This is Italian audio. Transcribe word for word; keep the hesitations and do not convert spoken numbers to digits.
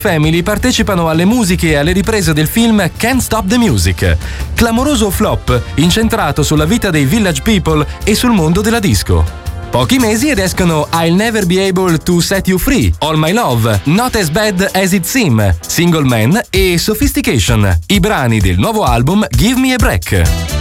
Family partecipano alle musiche e alle riprese del film Can't Stop the Music, clamoroso flop incentrato sulla vita dei Village People e sul mondo della disco. Pochi mesi ed escono I'll Never Be Able to Set You Free, All My Love, Not As Bad As It Seems, Single Man e Sophistication, i brani del nuovo album Give Me a Break.